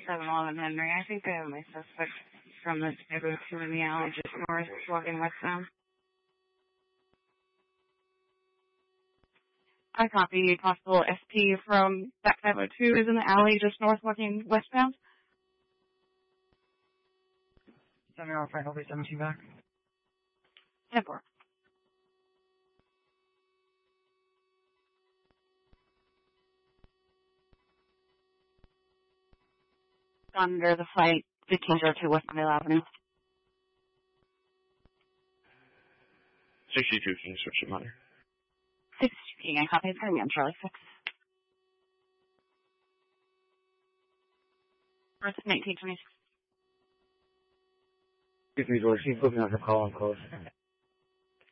7-Eleven Henry. I think I have my suspect from the neighborhood two in the alley just north, walking westbound. I copy. Possible SP from that 502 is in the alley just north, walking westbound. 7-Hour Frank, I'll be 17 back. 10-4. Under the flight, 1502 West Mill Avenue. 62 King, switch it, mother. 62 King, I copy. It's going to be on Charlie 6. First 1926. Excuse me, George. She's looking at her call. I'm close.